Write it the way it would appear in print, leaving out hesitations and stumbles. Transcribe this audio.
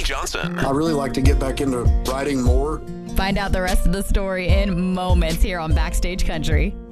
Johnson. I really like to get back into riding more. Find out the rest of the story in moments here on Backstage Country.